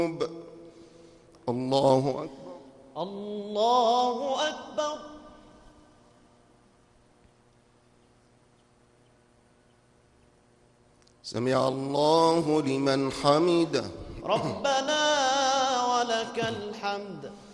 الله أكبر الله أكبر. سمع الله لمن حمده. ربنا ولك الحمد.